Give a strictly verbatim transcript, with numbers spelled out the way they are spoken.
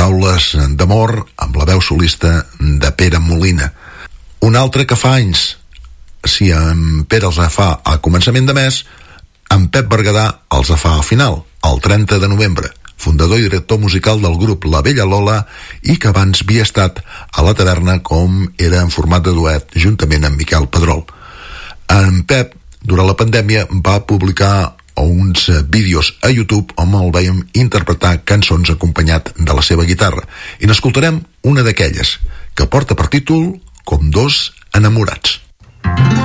Paraules d'amor, amb la veu solista de Pere Molina. Un altre que fa anys, si en Pere els fa a començament de mes, en Pep Berguedà els fa al final, el trenta de novembre, fundador i director musical del grup La Bella Lola i que abans havia estat a la taverna com era en format de duet juntament amb Miquel Pedrol. En Pep, durant la pandèmia, va publicar uns vídeos a YouTube on el veiem interpretar cançons acompanyat de la seva guitarra i n'escoltarem una d'aquelles que porta per títol Com dos enamorats.